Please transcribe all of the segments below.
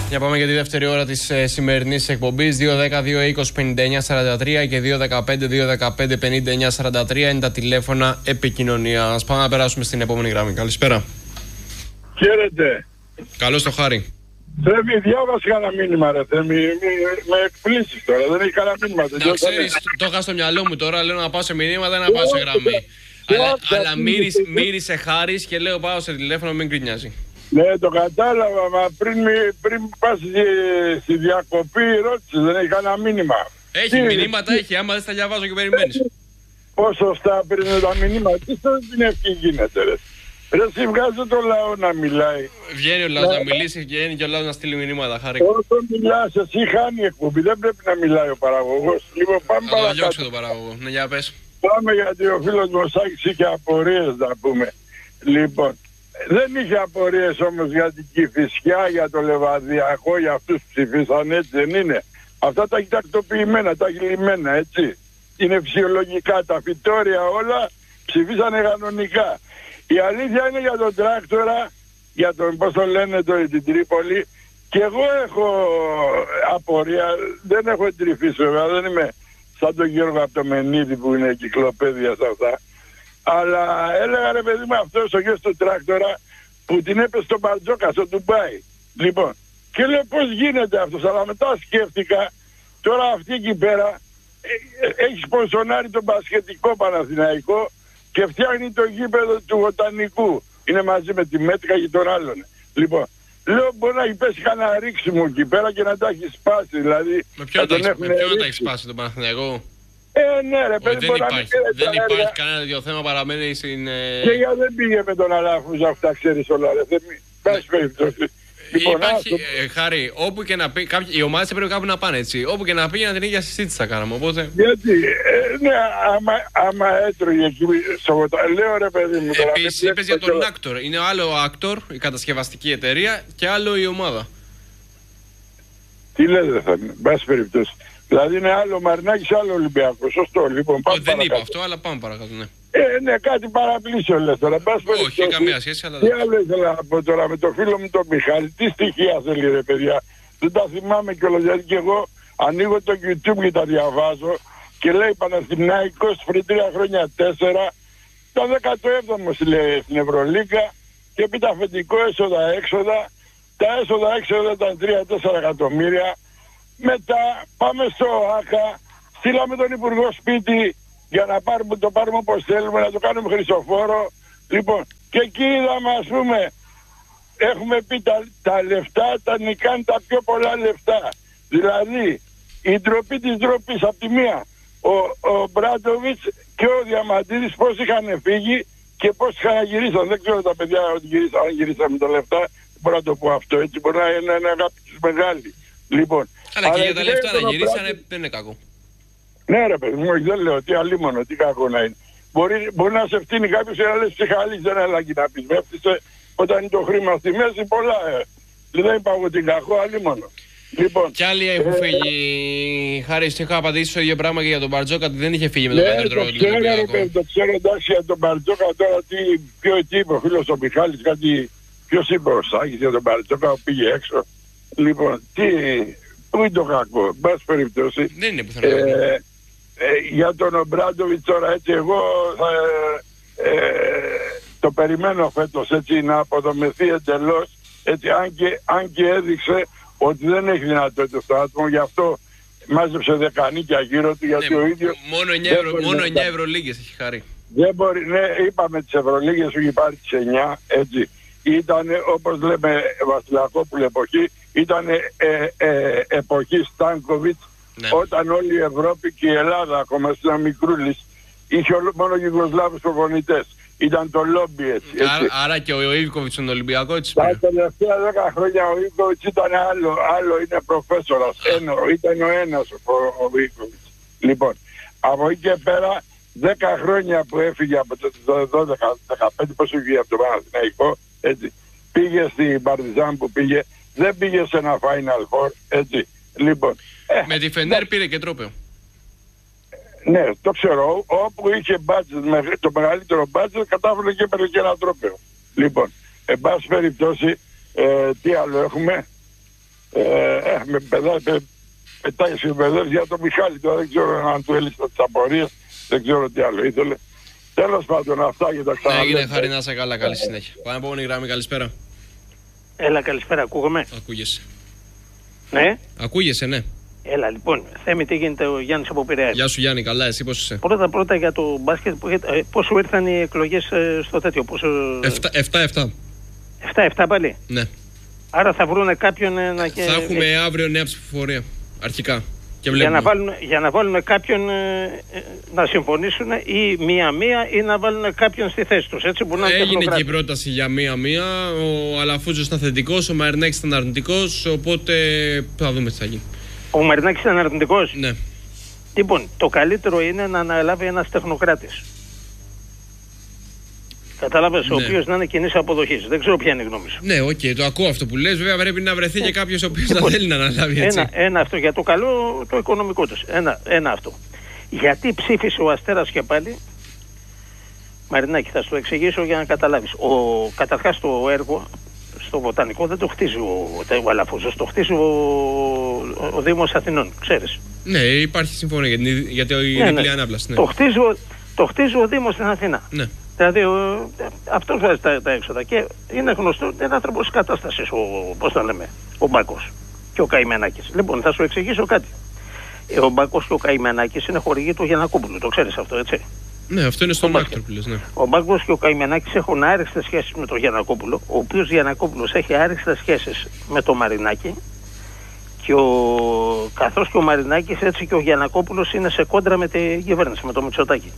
Για πάμε για τη δεύτερη ώρα της σημερινής εκπομπής. 2-10-2-20-59-43 και 2-15-2-15-59-43 είναι τα τηλέφωνα επικοινωνίας. Πάμε να περάσουμε στην επόμενη γραμμή. Καλησπέρα. Χαίρετε. Καλώς το Χάρη. Θέμη, διάβασε κανένα μήνυμα ρε Θέμη, με εκπλήσεις τώρα, δεν έχει κανένα μήνυμα. Να ξέρεις, το είχα στο μυαλό μου τώρα, λέω να πάω σε μηνύματα, να πάω σε γραμμή. Αλλά μύρισε Χάρης και λέω πάω σε τηλέφωνο, μην κρινιάζει. Ναι, το κατάλαβα, μα πριν πας στη διακοπή ρώτησες, δεν έχει κανένα μήνυμα. Έχει μηνύματα, έχει, άμα δεν στα διαβάζω και περιμένεις. Πόσο σωστά πριν τα μηνύματα, τι στον την ευχή γίνεται ρε. Ρε εσύ βγάζω το λαό να μιλάει. Βγαίνει ο λαός να μιλήσει, βγαίνει και ο λαός να στείλει μηνύματα, Χάρη. Όσο μιλάς εσύ χάνει η εκπομπή, δεν πρέπει να μιλάει ο παραγωγός. Λοιπόν, πάμε παρακάτω. Να το διώξω τον παραγωγό, ναι, για πες. Πάμε γιατί ο φίλος Μωσάκης είχε απορίες να πούμε. Λοιπόν, δεν είχε απορίες όμως για την Κηφισιά, για το Λεβαδιακό, για αυτούς που ψηφίσαν, έτσι δεν είναι. Αυτά τα έχει τακτοποιημένα, τα έχει λυμμένα, έτσι. Είναι φυσιολογικά, τα φυτόρια όλα ψηφίσανε κανονικά. Η αλήθεια είναι για τον τράκτορα, για τον, πώς το λένε, την Τρίπολη, και εγώ έχω απορία, δεν έχω εντρυφήσει βέβαια, δεν είμαι σαν τον Γιώργο από το Μενίδη που είναι κυκλοπαίδεια σε αυτά. Αλλά έλεγα ρε παιδί μου αυτός ο γιος του τράκτορα που την έπεσε στον Μπαρτζόκα στο Ντουμπάι. Λοιπόν, και λέω πώς γίνεται αυτός, αλλά μετά σκέφτηκα, τώρα αυτή εκεί πέρα έχει σπονσονάρει τον μπασκετικό Παναθηναϊκό και φτιάχνει το γήπεδο του Βοτανικού. Είναι μαζί με τη Μέτκα και τον άλλον. Λοιπόν, λέω μπορεί να έχει πέσει κανένα ρίξιμο εκεί πέρα και να τα έχει σπάσει. Δηλαδή, με ποιον να τα έχει σπάσει τον Παναθηναϊκό? Ναι ρε παιδί, δεν υπάρχει κανένα τέτοιο θέμα, παραμένει στην... Και για δεν πήγε με τον Αλάφουζα, αυτά ξέρεις όλα ρε. Πάση περιπτώσει. Υπάρχει, Χάρη, όπου και να πει, οι ομάδες πρέπει κάπου να πάνε έτσι. Όπου και να πήγαιναν την ίδια συζήτηση θα κάναμε. Οπότε... Γιατί, ναι, άμα έτρωγε εκεί, λέω ρε παιδί μου. Επίσης είπες για τον Actor. Είναι άλλο ο Actor, η κατασκευαστική εταιρεία, και άλλο η ομάδα. Τι λέτε θα είναι, πάση περιπτώσει. Δηλαδή είναι άλλο Μαρινάκης, άλλο Ολυμπιακός. Σωστό, λοιπόν. Δεν είπα αυτό, αλλά πάμε παρακάτω, ναι. Ναι, κάτι παραπλήσιο λες τώρα. Όχι, καμία σχέση, αλλά... Τι άλλο ήθελα να πω τώρα με το φίλο μου τον Μιχάλη, τι στοιχεία θέλει ρε παιδιά. Δεν τα θυμάμαι κιόλας, γιατί και εγώ ανοίγω το YouTube και τα διαβάζω και λέει Παναθηναϊκός πριν 3 χρόνια 4, το 17ο λέει στην Ευρωλίγκα και πει τα αφεντικό έσοδα-έξοδα, τα έσοδα-έξοδα ήταν 3-4 εκατομμύρια. Μετά πάμε στο ΆΚΑ, στείλαμε τον Υπουργό σπίτι για να το πάρουμε όπως θέλουμε, να το κάνουμε χρυσοφόρο. Λοιπόν, και εκεί είδαμε, ας πούμε, έχουμε πει τα λεφτά, τα νικάνε τα πιο πολλά λεφτά. Δηλαδή, η ντροπή της ντροπής από τη μία, ο Μπράντοβιτς και ο Διαμαντίδης πώς είχαν φύγει και πώς είχαν γυρίσαν. Δεν ξέρω τα παιδιά ότι αν γυρίσαμε τα λεφτά, μπορώ να το πω αυτό έτσι, μπορεί να είναι ένα αγάπη τους μεγάλη. Λοιπόν, αλλά και για τα λεφτά να γυρίσανε δεν είναι κακό. Ναι ρε παιδί μου, δεν λέω τι αλίμονο, τι κακό να είναι. Μπορεί να σε φτύνει κάποιος και να λες ψυχαλής, δεν έλαγε να πεις. Μέφτισε όταν είναι το χρήμα στη μέση πολλά. Δεν είπα εγώ την κακό, αλίμονο. Λοιπόν, κι άλλοι έχουν φύγει. Χάρη, είχα απαντήσει το ίδιο πράγμα και για τον Μπαρτζόκα, ότι δεν είχε φύγει με τον Πέτρο. Το ξέρω εντάξει για τον Μπαρτζόκα τώρα, τι είπε ο φίλος ο Μιχάλης, κάτι ποιος είπε ο Σάκης για τον Μπαρτζόκα που πήγε έξω. Λοιπόν, πού είναι το κακό, μπας περιπτώσει. Δεν είναι πουθενά. Για τον Ομπράντοβιτς τώρα έτσι εγώ το περιμένω φέτος έτσι να αποδομηθεί εντελώς έτσι, αν και έδειξε ότι δεν έχει δυνατότητα στο άτομο, γι' αυτό μάζεψε δεκανίκια γύρω του, γιατί ο ίδιος μόνο 9 Ευρωλίγες έχει, Χάρη. Δεν μπορεί, ναι, είπαμε τις Ευρωλίγες, έχει πάρει τις 9 έτσι. Ήταν όπως λέμε Βασιλακόπουλο εποχή, ήταν εποχή Στάνκοβιτς. Ναι. Όταν όλη η Ευρώπη και η Ελλάδα ακόμα στην Μικρούλης είχε μόνο Γιουγκοσλάβους προπονητές. Ήταν το λόμπι έτσι. Άρα και ο Ιβκοβιτς στον Ολυμπιακό έτσι. Τα τελευταία 10 χρόνια ο Ιβκοβιτς ήταν άλλο είναι προφέσορας. Ήταν ο ένας ο Ιβκοβιτς. Λοιπόν, από εκεί και πέρα 10 χρόνια που έφυγε από το 12-15 πώς έφυγε από το Παναθηναϊκό έτσι. Πήγε στην Παρτιζάν που πήγε, δεν πήγε σε ένα Final Four έτσι. Λοιπόν, με τη Φενέρ πήρε και τρόπαιο. Ναι, το ξέρω. Όπου είχε budget, το μεγαλύτερο budget, κατάφερε και έπαιρνε και ένα τρόπαιο. Λοιπόν, εν πάση περιπτώσει, τι άλλο έχουμε. Με πετάει συμπεδές για τον Μιχάλη. Τώρα δεν ξέρω αν του έλυσε τις απορίες, δεν ξέρω τι άλλο ήθελε. Τέλος πάντων, αυτά και τα ξαναλέμε. Έγινε, Χάρη, να είσαι καλά, καλή συνέχεια. Πάμε επόμενη γραμμή, καλησπέρα. Έλα, καλησπέρα, ακούγομαι. Ακούγεσαι. Ναι. Ακούγεσαι, ναι. Έλα, λοιπόν, Θέμη, τι γίνεται, ο Γιάννης από Πειραιά. Γεια σου, Γιάννη, καλά, εσύ πώς είσαι? Πρώτα για το μπάσκετ, πώς σου ήρθαν οι εκλογές στο τέτοιο, 7-7. 7-7 πάλι. Ναι. Άρα θα βρούνε κάποιον να... Θα έχουμε αύριο νέα ψηφοφορία, αρχικά. Και για να βάλουν κάποιον να συμφωνήσουν ή μία-μία ή να βάλουν κάποιον στη θέση τους. Έτσι, έγινε και η πρόταση για μία-μία. Ο Αλαφούζος ήταν θετικός, ο Μαρινάκης ήταν αρνητικός. Οπότε θα δούμε τι θα γίνει. Ο Μαρινάκης ήταν αρνητικός. Ναι. Λοιπόν, το καλύτερο είναι να αναλάβει ένας τεχνοκράτης. Κατάλαβες, ναι. Ο οποίος να είναι κοινής αποδοχής. Δεν ξέρω ποια είναι η γνώμη σου. Ναι, οκ, το ακούω αυτό που λες. Βέβαια πρέπει να βρεθεί και κάποιος ο οποίος να θέλει να αναλάβει, έτσι. Ένα αυτό για το καλό, το οικονομικό τους. Ένα αυτό. Γιατί ψήφισε ο Αστέρας και πάλι? Μαρινάκη, θα σου το εξηγήσω για να καταλάβεις. Καταρχάς το έργο στο Βοτανικό δεν το χτίζει ο Αλαφούζος, το χτίζει ο Δήμος Αθηνών, ξέρεις. Ναι, υπάρχει συμφωνία γιατί η διπλή ανάπλαση. Ναι. Το χτίζει ο Δήμος στην Αθήνα. Ναι. Δηλαδή αυτός βάζει τα έξοδα και είναι γνωστό, είναι άνθρωπος της κατάστασης, πώς το λέμε, ο Μπάκος και ο Καημενάκης. Λοιπόν, θα σου εξηγήσω κάτι. Ο Μπάκος και ο Καημενάκης είναι χορηγοί του Γιαννακόπουλου, το ξέρεις αυτό, έτσι? Ναι, αυτό είναι στον άκρο που λες, ναι. Ο Μπάκος και ο Καημενάκης έχουν άριστες σχέσεις με τον Γιαννακόπουλο, ο οποίος Γιαννακόπουλος έχει άριστες σχέσεις με τον Μαρινάκη και καθώς και ο Μαρινάκης, έτσι και ο Γιαννακόπουλος είναι σε κόντρα με την κυβέρνηση, με το Μητσοτάκη.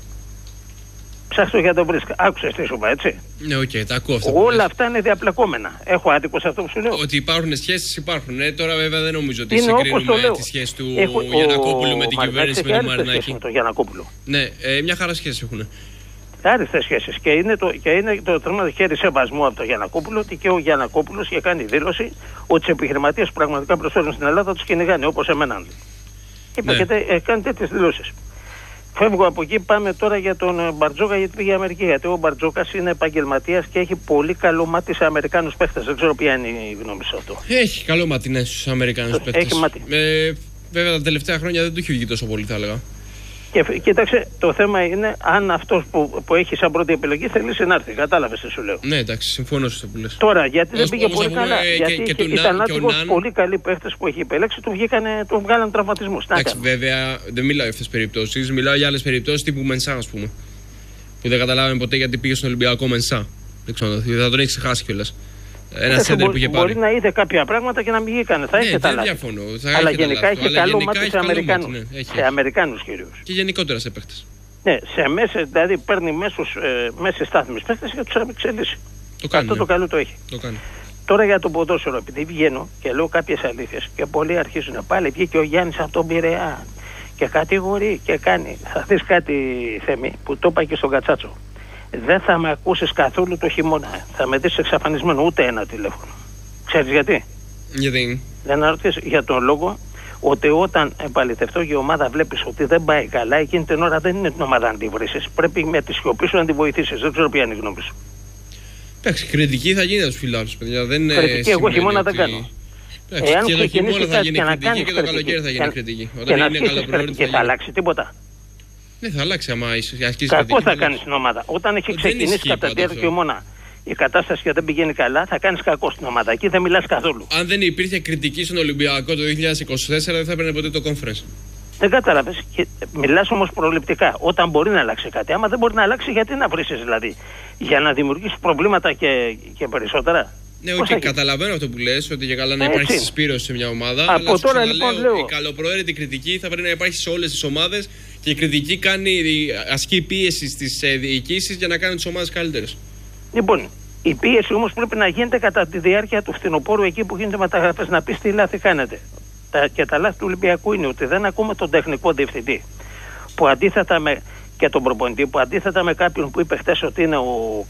Ψάχνω για το βρίσκα. Άκουσες τι σου είπα, έτσι? Ναι, οκ, τα ακούω αυτά. Όλα αυτά είναι διαπλεκόμενα. Έχω άδικο σε αυτό που σου λέω? Ότι υπάρχουν σχέσεις, υπάρχουν. Τώρα βέβαια δεν νομίζω ότι συγκρίνουμε τη σχέση του Γιαννακόπουλου με την κυβέρνηση με τον Μαρινάκη. Με τον Γιαννακόπουλο. Ναι, μια χαρά σχέσεις έχουν. Άριστες σχέσεις. Και είναι το τρέμα χέρι σεβασμού από τον Γιαννακόπουλο, ότι και ο Γιαννακόπουλος είχε κάνει δήλωση ότι τους επιχειρηματίες που πραγματικά προσφέρουν στην Ελλάδα τους κυνηγάνε, όπως εμένα. Είπε και κάνει τέτοιες δηλώσεις. Φεύγω από εκεί, πάμε τώρα για τον Μπαρτζόκα, γιατί πήγε η Αμερική. Γιατί ο Μπαρτζόκας είναι επαγγελματίας και έχει πολύ καλό μάτι σε Αμερικάνους παίχτες. Δεν ξέρω ποια είναι η γνώμη σε αυτό. Έχει καλό μάτι, ναι, στους Αμερικάνους παίχτες. Έχει μάτι. Βέβαια τα τελευταία χρόνια δεν του έχει βγει τόσο πολύ, θα έλεγα. Και κοίταξε, το θέμα είναι αν αυτός που έχει σαν πρώτη επιλογή θέλει να έρθει. Κατάλαβες τι σου λέω? Ναι, εντάξει, συμφωνώ σε αυτό που λες. Τώρα, γιατί δεν πήγε πολύ καλά? Γιατί ήταν άτυχος, πολύ καλοί παίχτες που έχει επιλέξει, του βγάλαν τραυματισμούς. Εντάξει, βέβαια δεν μιλάω για αυτές τις περιπτώσεις. Μιλάω για άλλες περιπτώσεις τύπου Μενσά, ας πούμε. Που δεν καταλάβαμε ποτέ γιατί πήγε στον Ολυμπιακό Μενσά. Δεν ξέρω, θα τον έχει ξεχάσει κιόλας. Ένα σέντερ που είχε πάρει. Μπορεί να είδε κάποια πράγματα και να μην έκανε. Θα είχε τα λάθη. Αλλά γενικά έχει καλό μάτι σε Αμερικάνους. Σε Αμερικάνους κυρίως. Και γενικότερα σε παίχτες. Ναι, σε μέσα, δηλαδή παίρνει μέσες στάθμες παίχτες και τους εξελίσσει. Αυτό το καλό το έχει. Το κάνει. Τώρα για το ποδόσφαιρο, επειδή βγαίνω και λέω κάποιες αλήθειες και πολλοί αρχίζουν πάλι, βγήκε ο Γιάννης από τον Πειραιά και κατηγορεί και κάνει. Θα δεις κάτι, Θέμη, που το είπα και στον Κατσάτσο. Δεν θα με ακούσεις καθόλου το χειμώνα. Θα με δεις εξαφανισμένο, ούτε ένα τηλέφωνο. Ξέρεις γιατί? Γιατί? Δεν αναρωτήσεις, για τον λόγο ότι όταν επαληθευτώ και η ομάδα βλέπεις ότι δεν πάει καλά, εκείνη την ώρα δεν είναι την ομάδα να τη βρίσεις. Πρέπει με τη σιωπή σου να τη βοηθήσεις. Δεν ξέρω ποια είναι η γνώμη σου. Εντάξει, κριτική θα γίνει από τους φιλάθλους, παιδιά. Κριτική εγώ χειμώνα δεν κάνω. Εάν και το χειμώνα θα γίνει κριτική και το καλοκαίρι θα γίνει κριτική. Όταν είναι καλοπροαίρετη θα αλλάξει τίποτα. Ναι, θα αλλάξει άμα ασκήσεις κριτική. Κακό θα κάνεις στην ομάδα. Όταν έχει ξεκινήσει κατά τη διάρκεια του χειμώνα η κατάσταση και δεν πηγαίνει καλά, θα κάνεις κακό στην ομάδα. Εκεί δεν μιλάς καθόλου. Αν δεν υπήρχε κριτική στον Ολυμπιακό το 2024, δεν θα έπαιρνε ποτέ το conference. Δεν κατάλαβες. Μιλάς όμως προληπτικά. Όταν μπορεί να αλλάξει κάτι. Άμα δεν μπορεί να αλλάξει, γιατί να βρίσεις δηλαδή? Για να δημιουργήσεις προβλήματα και περισσότερα. Ναι, όχι, καταλαβαίνω αυτό που λες, ότι για καλά να υπάρχει συσπήρωση σε μια ομάδα. Από τώρα λοιπόν λέω. Η καλοπροαίρετη κριτική θα πρέπει να υπάρχει σε όλες τις ομάδες και η κριτική ασκεί πίεση στις διοικήσεις για να κάνουν τις ομάδες καλύτερες. Λοιπόν, η πίεση όμως πρέπει να γίνεται κατά τη διάρκεια του φθινοπόρου, εκεί που γίνεται μεταγραφές, να πεις τι λάθη κάνετε. Και τα λάθη του Ολυμπιακού είναι ότι δεν ακούμε τον τεχνικό διευθυντή, που αντίθετα με. Και τον προπονητή, που αντίθετα με κάποιον που είπε χτες ότι είναι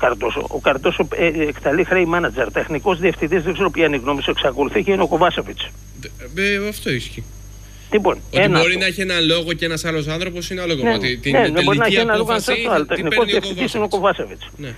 ο Καρτόσο εκταλεί χρέη μάνατζερ, τεχνικός διευθυντής, δεν ξέρω ποια είναι η γνώμη σου, εξακολουθεί και είναι ο Κοβάσεβιτς. Αυτό ισχύει. Λοιπόν, ότι μπορεί να έχει έναν λόγο και ένας άλλος άνθρωπος είναι άλλο κομμάτι. Ναι, μπορεί να έχει έναν λόγο, αλλά τεχνικός διευθυντής είναι ο Κοβάσεβιτς. Ναι.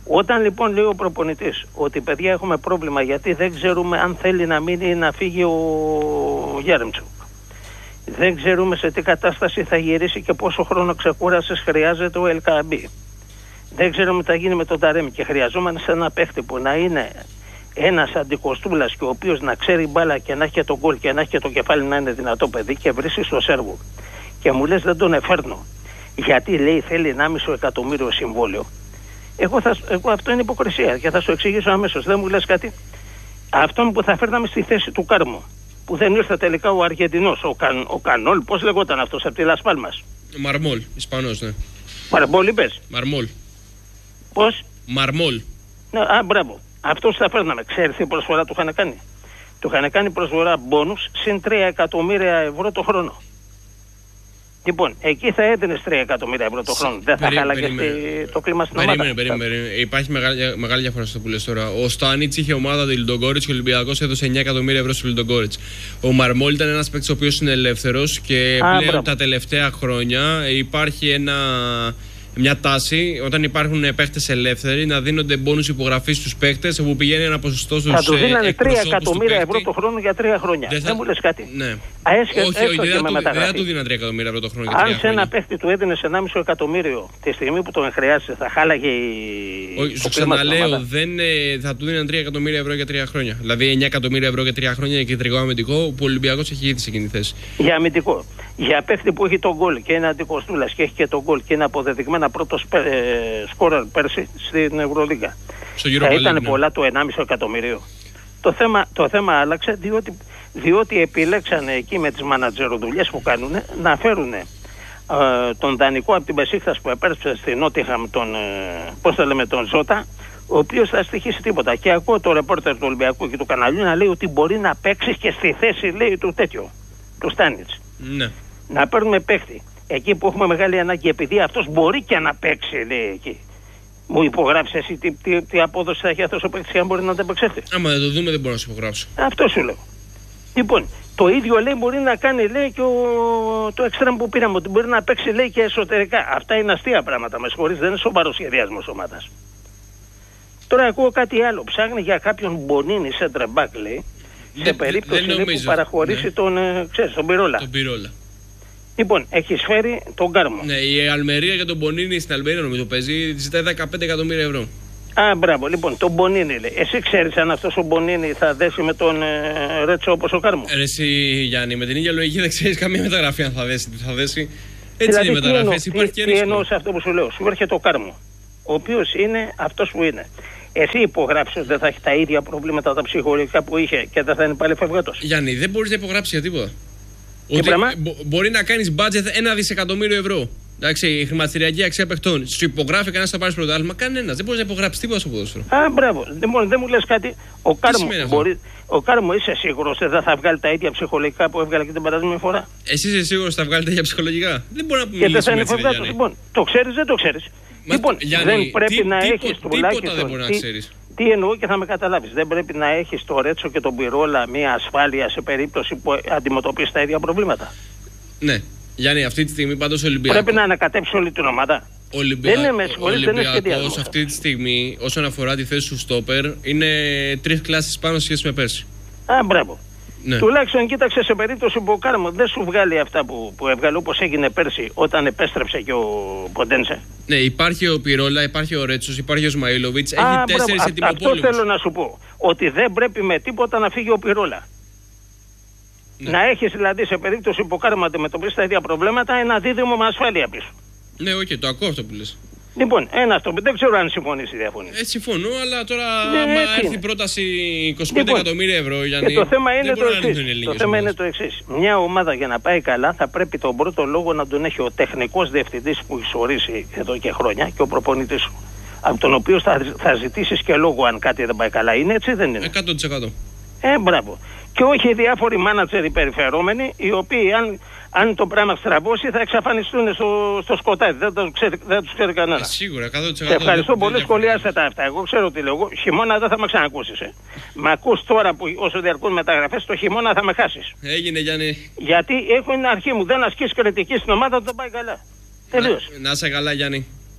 Όταν λοιπόν λέει ο προπονητής ότι παιδιά έχουμε πρόβλημα γιατί δεν ξέρουμε αν θέλει να μείνει ή να φύγει ο Γιάρεμτσουκ. Δεν ξέρουμε σε τι κατάσταση θα γυρίσει και πόσο χρόνο ξεκούρασης χρειάζεται ο Ελκαμπή. Δεν ξέρουμε τι θα γίνει με τον Ταρέμι και χρειαζόμαστε ένα παίχτη που να είναι ένας αντικοστούλας και ο οποίος να ξέρει μπάλα και να έχει και τον γκολ και να έχει και το κεφάλι να είναι δυνατό παιδί και βρίσκει στο Σέρβο. Και μου λες δεν τον εφέρνω. Γιατί λέει θέλει 1,5 εκατομμύριο συμβόλαιο. Εγώ αυτό είναι υποκρισία και θα σου εξηγήσω αμέσως. Δεν μου λες κάτι. Αυτόν που θα φέρναμε στη θέση του Κάρμο. Που δεν ήρθε τελικά ο Αργεντινός, ο Κανόλ, πώς λεγόταν αυτός από τη Λας Πάλμας. Μαρμόλ, Ισπανός, ναι. Μαρμόλ είπες. Μαρμόλ. Πώς. Μαρμόλ. Ναι, μπράβο. Αυτός θα φέρναμε. Ξέρεις τι προσφορά του είχαν κάνει. Του είχαν κάνει προσφορά μπόνους συν 3 εκατομμύρια ευρώ το χρόνο. Λοιπόν, εκεί θα έδινες 3 εκατομμύρια ευρώ το χρόνο. Δεν θα χάλαγες το κλίμα στην ομάδα. Περίμενε. Υπάρχει μεγάλη διαφορά στο που λες τώρα. Ο Στάνιτς είχε ομάδα του Λιντογκόριτς και ο Ολυμπιακός έδωσε 9 εκατομμύρια ευρώ στο Λιντογκόριτς. Ο Μαρμόλ ήταν ένας παίκτης ο οποίος είναι ελεύθερος και πλέον τα τελευταία χρόνια υπάρχει μια τάση όταν υπάρχουν παίκτες ελεύθεροι να δίνονται μπόνους υπογραφής στους παίκτες όπου πηγαίνει ένα ποσοστό στους εκπροσώπους. Θα του δίνανε 3 εκατομμύρια ευρώ το χρόνο για 3 χρόνια. Δεν μου λες κάτι. Ναι. Όχι, δεν του δίνανε 3 εκατομμύρια ευρώ το χρόνο για 3 χρόνια. Αν σε ένα παίκτη του έδινες 1,5 εκατομμύριο τη στιγμή που τον χρειάζεσαι, θα χάλαγε σου ξαναλέω, δεν θα του δίνανε 3 εκατομμύρια ευρώ για 3 χρόνια. Δηλαδή 9 εκατομμύρια ευρώ για 3 χρόνια για κεντρικό αμυντικό που ο Ολυμπιακός έχει ήδη σε εκείνη τη θέση. Για αμυντικό. Για παίκτη που έχει τον γκολ και είναι αντικοστούλας και έχει και τον γκολ και είναι αποδεδειγμένα πρώτος σκόρερ πέρσι στην Ευρωλίγκα. Θα ήταν πολλά το 1,5 εκατομμύριο. Το θέμα άλλαξε διότι επιλέξανε εκεί με τις μανατζεροδουλειές που κάνουν να φέρουν τον δανεικό από την Μπεσίκτας που επέρεψε στη Νότιχαμ τον Ζώτα, ο οποίος θα στοιχήσει τίποτα. Και ακούω το ρεπόρτερ του Ολυμπιακού και του καναλιού να λέει ότι μπορεί να παίξει και στη θέση λέει του Στάνιτς. Ναι. Να παίρνουμε παίχτη εκεί που έχουμε μεγάλη ανάγκη, επειδή αυτός μπορεί και να παίξει, λέει εκεί. Μου υπογράψεις εσύ τι απόδοση θα έχει αυτός ο παίκτης και αν μπορεί να ανταπεξέλθει. Άμα δεν το δούμε δεν μπορώ να σου υπογράψω. Αυτό σου λέω. Λοιπόν, το ίδιο λέει μπορεί να κάνει λέει και το εξτρέμ που πήραμε, ότι μπορεί να παίξει λέει και εσωτερικά. Αυτά είναι αστεία πράγματα, με συγχωρείς, δεν είναι σοβαρό σχεδιασμός ομάδας. Τώρα ακούω κάτι άλλο. Ψάχνει για κάποιον Μπονίνι center back λέει, σε περίπτωση που παραχωρήσει τον Πυρόλα. Λοιπόν, έχει φέρει τον Κάρμο. Ναι, η Αλμερία για τον Μπονίνι στην Αλμερία νομίζω παίζει, ζητάει 15 εκατομμύρια ευρώ. Μπράβο, λοιπόν, τον Μπονίνι λέει. Εσύ ξέρεις αν αυτός ο Μπονίνι θα δέσει με τον Ρέτσο όπως ο Κάρμο. Εσύ Γιάννη, με την ίδια λογική δεν ξέρεις καμία μεταγραφή αν θα δέσει, τι θα δέσει. Έτσι δηλαδή, είναι οι μεταγραφές, υπάρχει και ρίσκο. Τι εννοώ σε αυτό που σου λέω, σου έρχεται ο Κάρμο, ο οποίος είναι αυτός που είναι. Εσύ υπογράψεις ότι δεν θα έχει τα ίδια προβλήματα τα ψυχολογικά που είχε και δεν θα είναι πάλι φευγάτος. Γιάννη, δεν μπορείς να υπογράψεις για τίποτα. Μπορεί να κάνεις budget 1 δισεκατομμύριο ευρώ. Εντάξει, η χρηματιστηριακή αξία παιχτών. Σου υπογράφει κανένας θα πάρει πρωτάθλημα. Κανένας. Δεν μπορείς να υπογράψεις τίποτα στο ποδόσφαιρο. Μπράβο. Δεν μου λες κάτι. Ο Κάρμο είσαι σίγουρος ότι δεν θα βγάλει τα ίδια ψυχολογικά που έβγαλε και την περασμένη φορά. Εσύ είσαι σίγουρος ότι θα βγάλει τα ίδια ψυχολογικά. Δεν μπορεί να πούμε. Και δεν θα είναι φευγάτος. Λοιπόν, το ξέρεις, δεν το ξέρεις. Λοιπόν, δεν πρέπει να έχεις τουλάχιστον. Τίποτα δεν μπορεί να ξέρεις. Τι εννοώ και θα με καταλάβεις. Δεν πρέπει να έχεις το Ρέτσο και τον Πυρόλα μια ασφάλεια σε περίπτωση που αντιμετωπίσεις τα ίδια προβλήματα. Ναι. Γιάννη, αυτή τη στιγμή πάντως ο Ολυμπιακός. Πρέπει να ανακατέψει όλη την ομάδα. Ο Ολυμπιακός αυτή τη στιγμή, όσον αφορά τη θέση του στόπερ, είναι 3 κλάσεις πάνω σχέση με πέρσι. Μπράβο. Ναι. Τουλάχιστον κοίταξε σε περίπτωση που ο Κάρμο δεν σου βγάλει αυτά που έβγαλε όπως έγινε πέρσι όταν επέστρεψε και ο Ποντένσε. Ναι, υπάρχει ο Πυρόλα, υπάρχει ο Ρέτσος, υπάρχει ο Σμαήλοβιτς. Έχει 4 ετοιμοπόλεμους. Αυτό θέλω να σου πω. Ότι δεν πρέπει με τίποτα να φύγει ο Πυρόλα. Ναι. Να έχεις δηλαδή σε περίπτωση που ο Κάρμο αντιμετωπίσει τα ίδια προβλήματα ένα δίδυμο με ασφάλεια πίσω. Ναι, όχι, το ακούω αυτό που λες. Λοιπόν, δεν ξέρω αν συμφωνείς ή διαφωνείς. Συμφωνώ, αλλά τώρα άμα έρθει η πρόταση 25 εκατομμύρια ευρώ, Γιάννη, το θέμα είναι το θέμα είναι το εξής. Μια ομάδα για να πάει καλά θα πρέπει τον πρώτο λόγο να τον έχει ο τεχνικός διευθυντής που έχει ορίσει εδώ και χρόνια και ο προπονητής σου. Από τον οποίο θα ζητήσεις και λόγο αν κάτι δεν πάει καλά. Είναι έτσι, δεν είναι? 100%. Μπράβο. Και όχι διάφοροι μάνατζερ περιφερόμενοι, οι οποίοι αν το πράγμα στραβώσει θα εξαφανιστούν στο σκοτάδι. Δεν τους ξέρει κανένα. Σίγουρα, 100%. Σε ευχαριστώ πολύ, σχολιάστε τα αυτά. Εγώ ξέρω τι λέω. Χειμώνα δεν θα με ξανακούσεις. Μ' ακούς τώρα που όσο διαρκούν μεταγραφές, το χειμώνα θα με χάσεις. Έγινε, Γιάννη. Γιατί έχω την αρχή μου. Δεν ασκείς κριτική στην ομάδα, δεν πάει καλά. Τελείως. Να είσαι καλά, Γιάννη. Γεια.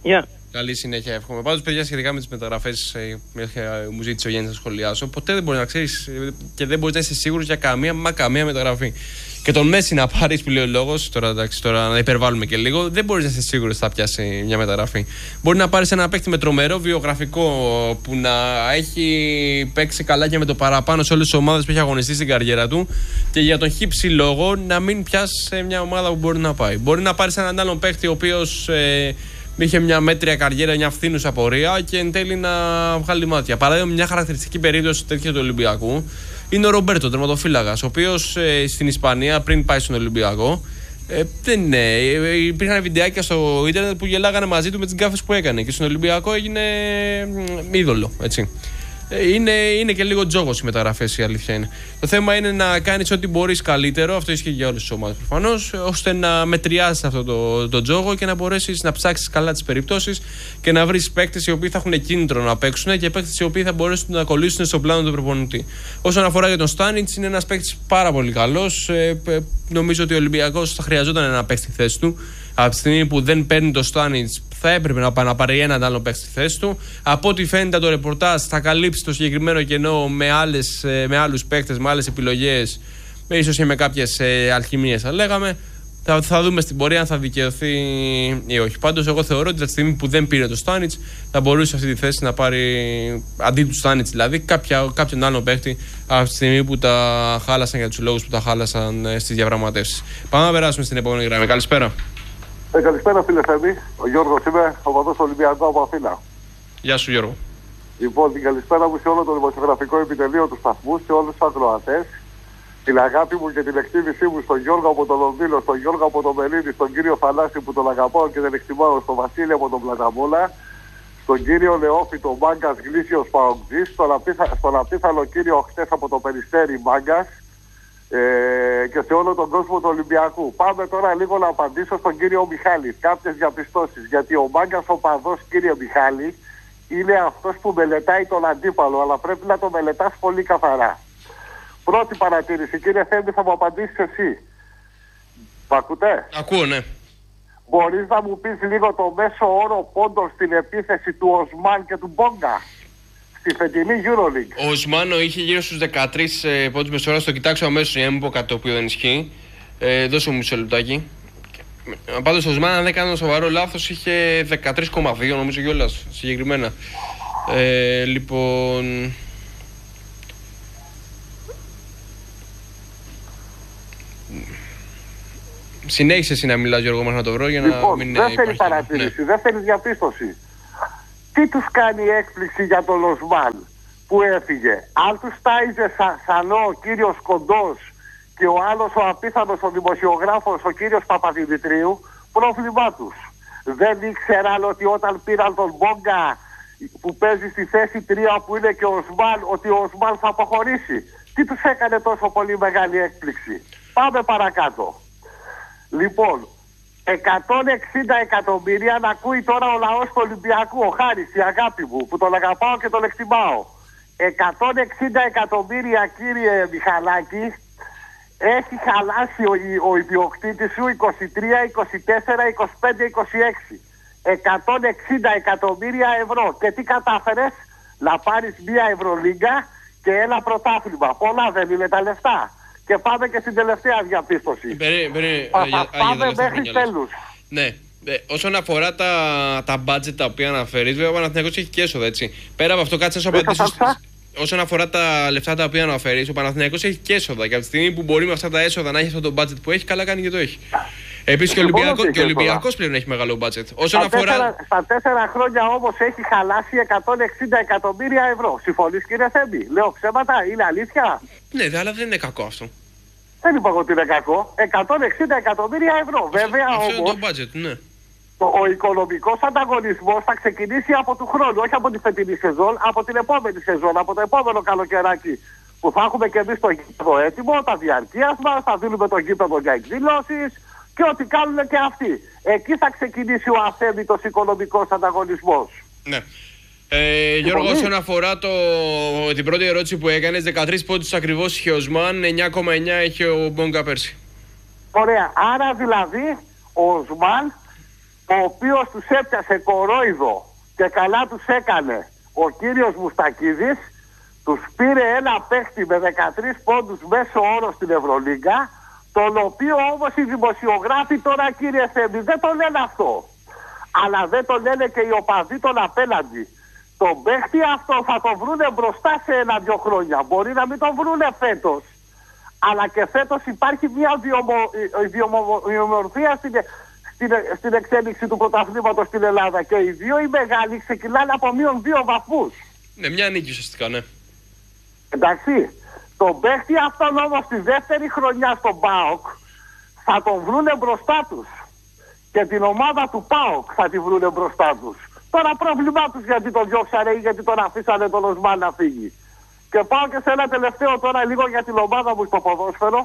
Καλή συνέχεια, εύχομαι. Πάντως, παιδιά, σχετικά με τις μεταγραφές, μου ζήτησε ο Γιάννης να σχολιάσω. Ποτέ δεν μπορεί να ξέρεις και δεν μπορεί να είσαι σίγουρος για καμία μεταγραφή. Και τον Μέση να πάρεις, που λέει ο λόγος, τώρα να υπερβάλλουμε και λίγο, δεν μπορείς να είσαι σίγουρος ότι θα πιάσει μια μεταγραφή. Μπορεί να πάρεις ένα παίκτη με τρομερό βιογραφικό που να έχει παίξει καλά και με το παραπάνω σε όλες τις ομάδες που έχει αγωνιστεί στην καριέρα του και για τον χύψη λόγο να μην πιάσει σε μια ομάδα που μπορεί να πάει. Μπορεί να πάρεις έναν άλλον παίκτη ο οποίος είχε μια μέτρια καριέρα, μια φθήνουσα πορεία και εν τέλει να βγάλει μάτια. Παράδειγμα, μια χαρακτηριστική περίπτωση τέτοια του Ολυμπιακού είναι ο Ρομπέρτο, τερματοφύλακας, ο οποίος στην Ισπανία πριν πάει στον Ολυμπιακό υπήρχαν βιντεάκια στο ίντερνετ που γελάγανε μαζί του με τις γκάφες που έκανε και στον Ολυμπιακό έγινε είδωλο, έτσι. Είναι και λίγο τζόγος οι μεταγραφές, η αλήθεια είναι. Το θέμα είναι να κάνεις ό,τι μπορείς καλύτερο, αυτό ισχύει για όλες τις ομάδες προφανώς, ώστε να μετριάσεις αυτό το τζόγο και να μπορέσεις να ψάξεις καλά τις περιπτώσεις και να βρεις παίκτες οι οποίοι θα έχουν κίνητρο να παίξουν και παίκτες οι οποίοι θα μπορέσουν να κολλήσουν στον πλάνο του προπονητή. Όσον αφορά για τον Στάνιτς, είναι ένας παίκτης πάρα πολύ καλός. Νομίζω ότι ο Ολυμπιακός θα χρειαζόταν ένα παίκτη στη θέση του. Από τη στιγμή που δεν παίρνει το Στάνιτς, θα έπρεπε να πάρει έναν άλλο παίκτη στη θέση του. Από ό,τι φαίνεται το ρεπορτάζ θα καλύψει το συγκεκριμένο κενό με άλλους παίκτες, με άλλες επιλογές, ίσως και με κάποιες αλχημίες θα λέγαμε. Θα δούμε στην πορεία αν θα δικαιωθεί ή όχι. Πάντως, εγώ θεωρώ ότι από τη στιγμή που δεν πήρε το Στάνιτς, θα μπορούσε αυτή τη θέση να πάρει αντί του Στάνιτς, δηλαδή κάποιον άλλο παίκτη από τη στιγμή που τα χάλασαν για τους λόγους που τα χάλασαν στις διαπραγματεύσεις. Πάμε να περάσουμε στην επόμενη γραμμή. Καλησπέρα. Καλησπέρα, φίλε Θέμη. Ο Γιώργος είμαι, οπαδός του Ολυμπιακού από Αθήνα. Γεια σου, Γιώργο. Λοιπόν, την καλησπέρα μου σε όλο το δημοσιογραφικό επιτελείο του σταθμού, σε όλους τους ακροατές. Την αγάπη μου και την εκτίμησή μου στον Γιώργο από τον Λονδίνο, στον Γιώργο από τον Μελίδη, στον κύριο Θανάση που τον αγαπάω και δεν εκτιμάω, στον Βασίλη από τον Πλαταμόλα, στον κύριο Νεόφυτο Μάγκας Γλήσιος Παοκτζής, στον απίθανο κύριο χτες από το Περιστέρι Μάγκας και σε όλο τον κόσμο του Ολυμπιακού. Πάμε τώρα λίγο να απαντήσω στον κύριο Μιχάλη. Κάποιες διαπιστώσεις. Γιατί ο Μάγκας ο παδός, κύριε Μιχάλη, είναι αυτός που μελετάει τον αντίπαλο, αλλά πρέπει να το μελετάς πολύ καθαρά. Πρώτη παρατήρηση, κύριε Θέμη, θα μου απαντήσεις εσύ. Μ' ακούτε? Ακούω, ναι. Μπορείς να μου πεις λίγο το μέσο όρο πόντων στην επίθεση του Οσμάν και του Μπόγκα στη φετινή EuroLeague? Ο Οσμάνο είχε γύρω στους 13 πόντους μέσο όρο. Το κοιτάξω αμέσως για να μην πω κάτι το οποίο δεν ισχύει. Δώσε μου μισό λεπτάκι. Πάντως ο Οσμάν, αν δεν κάνω σοβαρό λάθος, είχε 13,2 νομίζω κιόλας συγκεκριμένα. Λοιπόν... Συνέχισε εσύ να μιλάς, Γιώργο, μας να το βρω για να μην δεν θέλει παρατήρηση, δεν θέλει διαπίστωση. Τι τους κάνει έκπληξη για τον Οσμάν που έφυγε? Αν τους τάιζε σανό ο κύριος Κοντός και ο άλλος ο απίθανος ο δημοσιογράφος ο κύριος Παπαδημητρίου, πρόβλημά τους. Δεν ήξεραν ότι όταν πήραν τον Μπόγκα που παίζει στη θέση 3 που είναι και ο Οσμάν, ότι ο Οσμάν θα αποχωρήσει? Τι τους έκανε τόσο πολύ μεγάλη έκπληξη? Πάμε παρακάτω. Λοιπόν, 160 εκατομμύρια να ακούει τώρα ο λαός του Ολυμπιακού, ο Χάρης, η αγάπη μου, που τον αγαπάω και τον εκτιμάω. 160 εκατομμύρια, κύριε Μιχαλάκη, έχει χαλάσει ο ιδιοκτήτης σου 23, 24, 25, 26. 160 εκατομμύρια ευρώ. Και τι κατάφερες? Να πάρεις μια Ευρωλίγκα και ένα πρωτάθλημα. Πολλά δεν είναι τα λεφτά. Και πάμε και στην τελευταία διαπίστωση. Πάμε μέχρι τέλους. Ναι. Όσον αφορά τα budget τα οποία αναφέρεις, βέβαια ο Παναθηναϊκός έχει και έσοδα, έτσι. Πέρα από αυτό, κάτσε να σου απαντήσω. Όσον αφορά τα λεφτά τα οποία αναφέρεις, ο Παναθηναϊκός έχει και έσοδα. Και από τη στιγμή που μπορεί με αυτά τα έσοδα να έχει αυτό το budget που έχει, καλά κάνει και το έχει. Επίσης και ο Ολυμπιακός πλέον έχει μεγάλο budget. Στα 4 χρόνια όμως έχει χαλάσει 160 εκατομμύρια ευρώ. Συμφωνείς, κύριε Θέμη? Λέω ψέματα? Είναι αλήθεια? Ναι, αλλά δεν είναι κακό αυτό. Δεν είπα ότι είναι κακό. 160 εκατομμύρια ευρώ. Βέβαια αυτό όμως, είναι το budget, ναι. Ο οικονομικός ανταγωνισμός θα ξεκινήσει από του χρόνου, όχι από τη φετινή σεζόν, από την επόμενη σεζόν, από το επόμενο καλοκαιράκι. Που θα έχουμε και εμείς το γήπεδο έτοιμο, τα διαρκείας μας, θα δίνουμε το γήπεδο για εκδηλώσεις και ό,τι κάνουν και αυτοί. Εκεί θα ξεκινήσει ο αθέμητος οικονομικός ανταγωνισμός. Ναι. Γιώργο, όσον αφορά την πρώτη ερώτηση που έκανες, 13 πόντους ακριβώς είχε ο Οσμάν, 9,9 είχε ο Μπόγκα πέρσι. Ωραία. Άρα δηλαδή ο Οσμάν, ο οποίος τους έπιασε κορόιδο Και καλά τους έκανε ο κύριος Μουστακίδης, τους πήρε ένα παίχτη με 13 πόντους μέσο όρο στην Ευρωλίγκα, τον οποίο όμως οι δημοσιογράφοι τώρα, κύριε Θέμη, δεν το λένε αυτό. Αλλά δεν το λένε και οι οπαδοί των απέναντι. Τον παίχτη αυτό θα τον βρούνε μπροστά σε 1-2 χρόνια. Μπορεί να μην τον βρούνε φέτος. Αλλά και φέτος υπάρχει μια ιδιομορφία στην εξέλιξη του πρωταθλήματος στην Ελλάδα. Και οι δύο οι μεγάλοι ξεκινάνε από -2 βαθμούς. Ναι, μια νίκη ουσιαστικά, ναι. Εντάξει. Τον παίχτη αυτόν όμως τη δεύτερη χρονιά στον ΠΑΟΚ θα τον βρούνε μπροστά τους. Και την ομάδα του ΠΑΟΚ θα τη βρούνε μπροστά τους. Τώρα πρόβλημά τους γιατί τον διώξανε ή γιατί τον αφήσανε τον Οσμάν να φύγει. Και πάω και σε ένα τελευταίο τώρα λίγο για την ομάδα μου στο ποδόσφαιρο.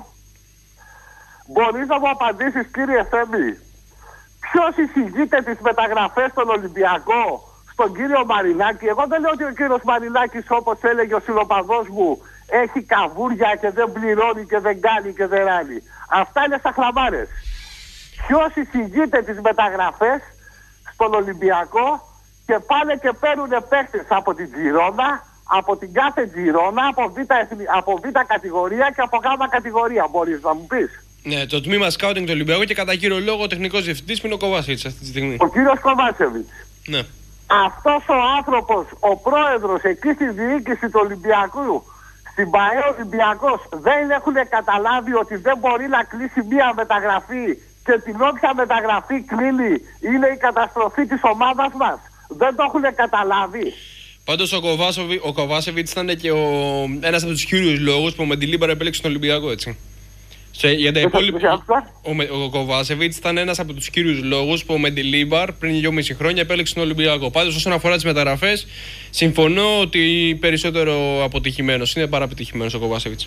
Μπορείς να μου απαντήσεις, κύριε Θέμη, ποιος εισηγείται τις μεταγραφές στον Ολυμπιακό, στον κύριο Μαρινάκη? Εγώ δεν λέω ότι ο κύριος Μαρινάκης, όπως έλεγε ο συνοπαδός μου, έχει καβούρια και δεν πληρώνει και δεν κάνει και δεν ράνει. Αυτά είναι στα χλαμάρες. Ποιος εισηγείται τις μεταγραφές στον Ολυμπιακό και πάνε και παίρνουν παίχτες από την Τζιρόνα, από την κάθε Τζιρόνα, από β' κατηγορία και από γ' κατηγορία? Μπορείς να μου πεις? Ναι, το τμήμα σκάουτινγκ του Ολυμπιακού και κατά κύριο λόγο ο τεχνικός διευθυντής που είναι ο Κοβάσεβιτς αυτή τη στιγμή. Ο κύριος Κοβάσεβιτς. Ναι. Αυτός ο άνθρωπος, ο πρόεδρος εκεί στη διοίκηση του Ολυμπιακού, στην ΠΑΕ Ολυμπιακός, δεν έχουν καταλάβει ότι δεν μπορεί να κλείσει μία μεταγραφή και την όποια μεταγραφή κλείνει είναι η καταστροφή της ομάδας μας? Δεν το έχουν καταλάβει. Πάντως ο Κοβάσεβιτς ήταν και ένας από τους κύριους λόγους που με την Λίμπαρ επέλεξε τον Ολυμπιακό, έτσι. Για τα υπόλοιπα, ο Κοβάσεβιτς ήταν ένας από τους κύριους λόγους που με την Λίμπαρ πριν 2,5 χρόνια επέλεξε τον Ολυμπιακό. Πάντως, όσον αφορά τις μεταγραφές, συμφωνώ ότι περισσότερο αποτυχημένος είναι παρά επιτυχημένος ο Κοβάσεβιτς.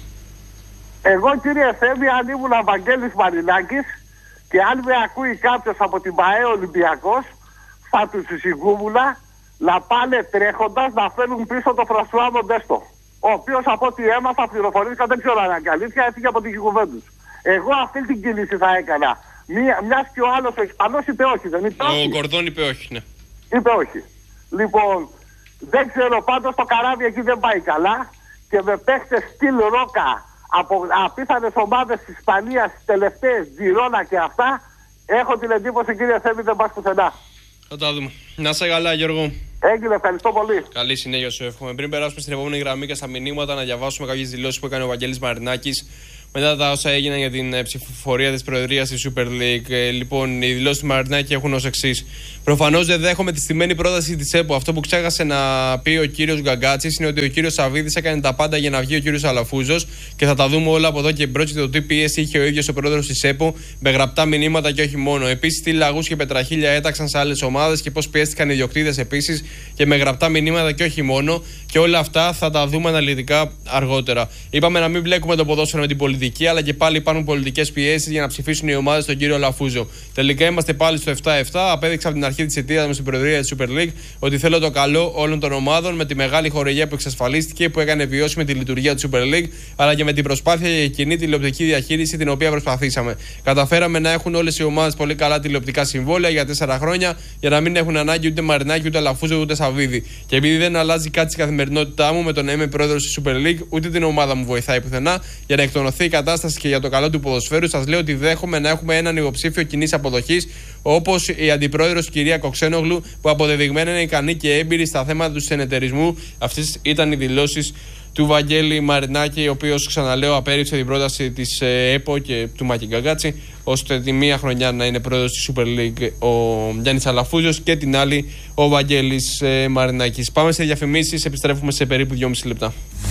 Εγώ, κύριε Θέμη, αν ήμουν ο Βαγγέλης Μαρινάκης και αν με ακούει κάποιος από την ΠΑΕ Ολυμπιακός, θα τους εισηγούμουν να πάνε τρέχοντας να φέρουν πίσω το Φρανσουά Μοντέστο, ο οποίος από ό,τι έμαθα πληροφορήθηκα, δεν ξέρω αν είναι αλήθεια, έφυγε από την Γιουβέντους. Εγώ αυτή την κίνηση θα έκανα. Μιας και ο άλλος ο Ισπανός είπε όχι, δεν είπε όχι? Ο Γκορδόν είπε όχι, ναι. Είπε όχι. Λοιπόν, δεν ξέρω, πάντως το καράβι εκεί δεν πάει καλά και με παίχτες στυλ Ρόκα από απίθανες ομάδες της Ισπανίας, τελευταίες, Τζιρόνα και αυτά, έχω την εντύπωση, κύριε Θέμη, δεν πας πουθενά. Θα τα δούμε. Να είσαι καλά, Γιώργο. Έγινε, ευχαριστώ πολύ. Καλή συνέχεια σου εύχομαι. Πριν περάσουμε στην επόμενη γραμμή και στα μηνύματα, να διαβάσουμε κάποιες δηλώσεις που έκανε ο Βαγγέλης Μαρινάκης μετά τα όσα έγιναν για την ψηφοφορία της Προεδρίας της Super League. Λοιπόν, οι δηλώσεις του Μαρινάκη έχουν ως εξής. Προφανώς δεν δέχομαι τη στημένη πρόταση της ΕΠΟ. Αυτό που ξέχασε να πει ο κύριος Γκαγκάτσης είναι ότι ο κύριος Σαββίδης έκανε τα πάντα για να βγει ο κύριος Αλαφούζος και θα τα δούμε όλα από εδώ και μπρος. Και το τι πίεση είχε ο ίδιος ο πρόεδρος της ΕΠΟ με γραπτά μηνύματα και όχι μόνο. Επίσης, τι λαγούς και πετραχίλια έταξαν σε άλλες ομάδες και πώς πιέστηκαν οι ιδιοκτήτες επίσης και με γραπτά μηνύματα και όχι μόνο. Και όλα αυτά θα τα δούμε αναλυτικά αργότερα. Είπαμε να μην μπλέκουμε το ποδόσφαιρο με την πολιτική, αλλά και πάλι υπάρχουν πολιτικές πιέσεις για να ψηφίσουν οι ομάδες τον κύριο Αλαφούζο. Τελικά είμαστε πάλι στο 7-7. Απέδειξα από την αρχή της αιτίας μου στην Προεδρία της Super League ότι θέλω το καλό όλων των ομάδων με τη μεγάλη χορηγία που εξασφαλίστηκε, που έκανε βιώσιμη τη λειτουργία της Super League, αλλά και με την προσπάθεια για κοινή τηλεοπτική διαχείριση την οποία προσπαθήσαμε. Καταφέραμε να έχουν όλες οι ομάδες πολύ καλά τηλεοπτικά συμβόλαια για 4 χρόνια για να μην έχουν ανάγκη ούτε Μαρινάκη, ούτε Αλαφούζο, ούτε Σαββίδη. Και επειδή δεν αλλάζει κάτι στην καθημερινότητά μου με το να είμαι πρόεδρος της Super League, ούτε την ομάδα μου βοηθάει πουθενά για να εκτονωθεί η κατάσταση και για το καλό του ποδοσφαίρου, σας λέω ότι δέχομαι να έχουμε έναν υποψήφιο κοινής αποδοχής, όπως η αντιπρόεδρος κυρία Κοξένογλου, που αποδεδειγμένα είναι ικανή και έμπειρη στα θέματα του συνεταιρισμού. Αυτές ήταν οι δηλώσεις του Βαγγέλη Μαρινάκη, ο οποίος, ξαναλέω, απέρριψε την πρόταση της ΕΠΟ και του Μάκη Γκαγκάτση, ώστε τη μία χρονιά να είναι πρόεδρος της Super League ο Γιάννης Αλαφούζος και την άλλη ο Βαγγέλης Μαρινάκης. Πάμε σε διαφημίσεις, επιστρέφουμε σε περίπου 2,5 λεπτά.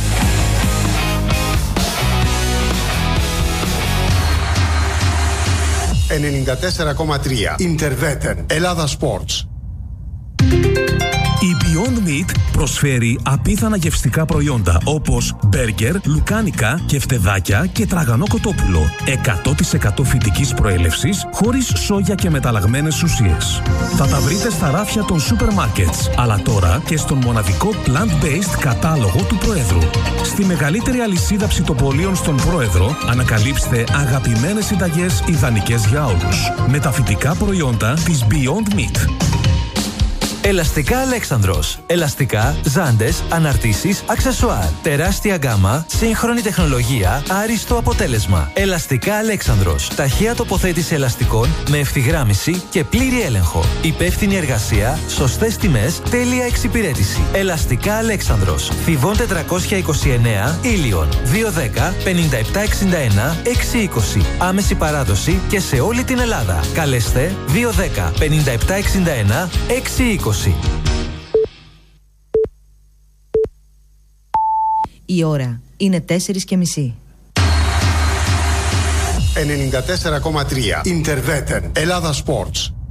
94,3 Ιντερβέτεν Ελλάδα Sports. Η Beyond Meat προσφέρει απίθανα γευστικά προϊόντα όπως μπέργκερ, λουκάνικα, κεφτεδάκια και τραγανό κοτόπουλο. 100% φυτικής προέλευσης, χωρίς σόγια και μεταλλαγμένες ουσίες. Θα τα βρείτε στα ράφια των σούπερ μάρκετς, αλλά τώρα και στον μοναδικό plant-based κατάλογο του Προέδρου. Στη μεγαλύτερη αλυσίδα ψητοπολίων στον Πρόεδρο ανακαλύψτε αγαπημένες συνταγές ιδανικές για όλους. Με τα φυτικά προϊόντα της Beyond Meat. Ελαστικά Αλέξανδρος. Ελαστικά, ζάντες, αναρτήσεις, αξεσουάρ. Τεράστια γκάμα, σύγχρονη τεχνολογία, άριστο αποτέλεσμα. Ελαστικά Αλέξανδρος. Ταχεία τοποθέτηση ελαστικών με ευθυγράμμιση και πλήρη έλεγχο. Υπεύθυνη εργασία, σωστές τιμές, τέλεια εξυπηρέτηση. Ελαστικά Αλέξανδρος. Θηβών 429, Ήλιον. 210 5761 620. Άμεση παράδοση και σε όλη την Ελλάδα. Καλέστε 210 5761 620. Η ώρα είναι 4:30. 94,3 Interveten Ελλάδα Sports.